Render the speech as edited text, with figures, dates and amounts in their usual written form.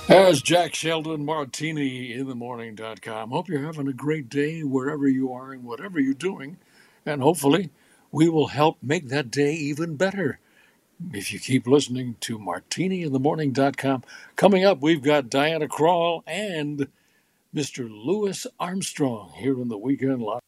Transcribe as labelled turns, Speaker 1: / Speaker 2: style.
Speaker 1: As Jack Sheldon, Martini in the morning.com. Hope you're having a great day wherever you are and whatever you're doing. And hopefully, we will help make that day even better if you keep listening to Martini in the morning.com. Coming up, we've got Diana Krall and Mr. Louis Armstrong here in the Weekend Live.